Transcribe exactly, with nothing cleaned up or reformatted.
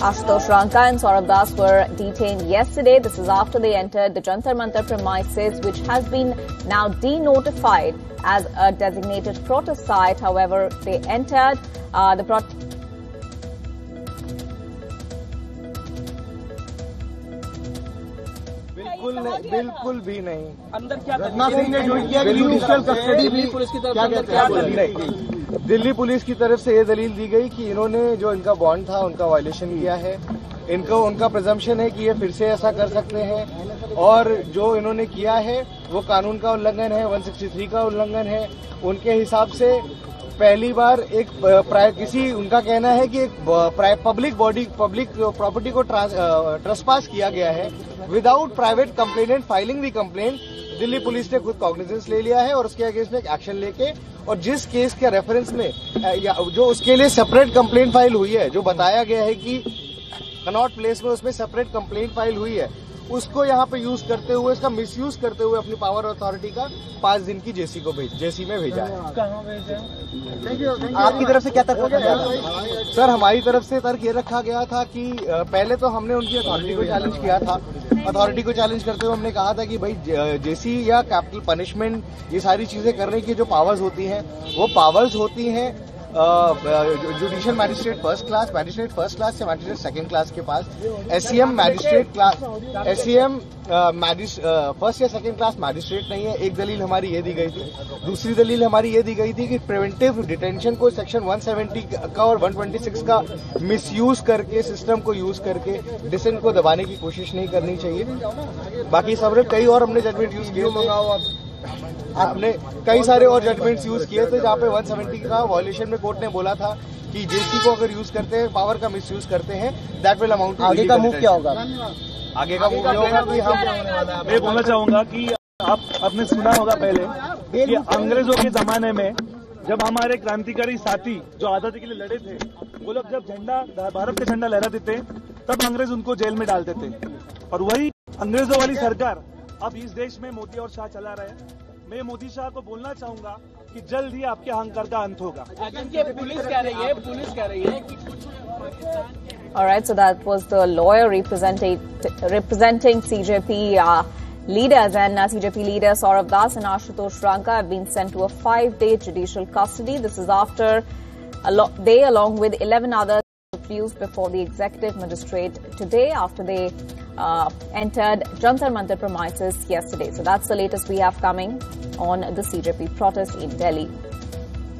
Ashutosh Ranka and Saurabh Das were detained yesterday. This is after they entered the Jantar Mantar premises, which has been now denotified as a designated protest site. However, they entered uh, the protest. बिल्कुल नहीं, बिल्कुल भी नहीं। अंदर क्या रत्ना सिंह ने जो किया कि जुडिशियल कस्टडी भी पुलिस की तरफ क्या अंदर कहते क्या हैं दलील नहीं, दिल्ली पुलिस की तरफ से ये दलील दी गई कि इन्होंने जो इनका बॉन्ड था उनका वायलेशन किया है। इनको उनका प्रिजम्पशन है कि ये फिर से ऐसा कर सकते हैं और जो इन्होंने किया है वो कानून का उल्लंघन है, एक सौ तिरसठ का उल्लंघन है। उनके हिसाब से पहली बार एक प्राय किसी उनका कहना है कि एक पब्लिक बॉडी पब्लिक प्रॉपर्टी को ट्रेसपास किया गया है विदाउट प्राइवेट कंप्लेनेंट फाइलिंग दी कंप्लेंट। दिल्ली पुलिस ने खुद कॉग्निजेंस ले लिया है और उसके अगेंस्ट में एक एक्शन लेके और जिस केस के रेफरेंस में या जो उसके लिए सेपरेट कंप्लेंट फाइल हुई है, जो बताया गया है कि कनॉट प्लेस में उसमें सेपरेट कंप्लेंट फाइल हुई है, उसको यहाँ पे यूज करते हुए, इसका मिसयूज करते हुए अपनी पावर अथॉरिटी का पांच दिन की जेसी को भेज जेसी में भेजा है। कहाँ भेजा? आपकी तरफ से क्या तर्क रखा गया था? सर, हमारी तरफ से तर्क ये रखा गया था कि पहले तो हमने उनकी अथॉरिटी को चैलेंज किया था। अथॉरिटी को चैलेंज करते हुए हमने कहा था कि भाई जेसी या कैपिटल पनिशमेंट, ये सारी चीजें करने की जो पावर्स होती हैं वो पावर्स होती हैं judicial magistrate first class, magistrate first class से मैजिस्ट्रेट सेकंड क्लास के पास, SCM magistrate class, SCM first या सेकंड क्लास मैजिस्ट्रेट नहीं है। एक दलील हमारी ये दी गई थी। दूसरी दलील हमारी ये दी गई थी कि प्रिवेंटिव डिटेंशन को सेक्शन एक सौ सत्तर का और एक सौ छब्बीस का मिसयूज करके, सिस्टम को यूज करके डिसेंट को दबाने की कोशिश नहीं करनी चाहिए। बाकी सब कई और हमने जजमेंट यूज किए थे, आपने कई सारे और जजमेंट्स यूज किए थे जहाँ पे एक सौ सत्तर का वायलेशन में कोर्ट ने बोला था कि जेसी को अगर यूज करते हैं, पावर का मिसयूज करते हैं, दैट विल अमाउंट टू। आगे का मूव क्या होगा? आगे का मूव ये होगा कि हम मैं बोलना चाहूंगा कि आप आपने सुना होगा पहले कि अंग्रेजों के जमाने में जब हमारे क्रांतिकारी साथी जो आजादी के लिए लड़े थे, वो लोग जब झंडा भारत का झंडा लहराते थे तब अंग्रेज उनको जेल में डालते थे। और वही अंग्रेजों वाली सरकार अब इस देश में मोदी और शाह चला रहे हैं। मैं मोदी शाह को बोलना चाहूंगा कि जल्द ही आपके अहंकार का अंत होगा। पुलिस कह रही है पुलिस कह रही है कि All right, so that was the lawyer representing representing C J P uh, leaders, and uh, C J P leaders Saurabh Das and Ashutosh Ranka have been sent to a five-day judicial custody. This is after a lo- they, along with eleven others, refused before the executive magistrate today after they uh, entered Jantar Mantar premises yesterday. So that's the latest we have coming on the C J P protest in Delhi.